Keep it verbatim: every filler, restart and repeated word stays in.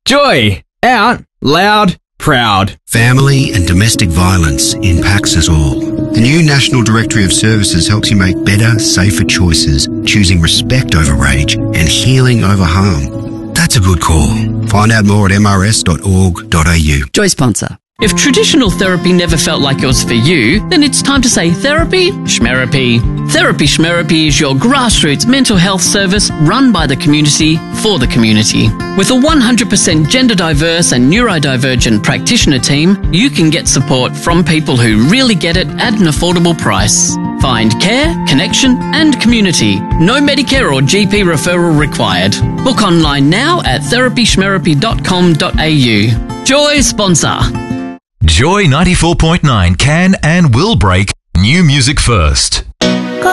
Joy. Out. Loud. Proud. Family and domestic violence impacts us all. The new National Directory of Services helps you make better, safer choices, choosing respect over rage and healing over harm. That's a good call. Find out more at m r s dot org dot a u. Joy sponsor. If traditional therapy never felt like it was for you, then it's time to say therapy, schmerapy. Therapy Schmerapy is your grassroots mental health service run by the community for the community. With a one hundred percent gender diverse and neurodivergent practitioner team, you can get support from people who really get it at an affordable price. Find care, connection and community. No Medicare or G P referral required. Book online now at therapy schmerapy dot com dot a u. Joy sponsor. Joy ninety-four point nine can and will break new music first.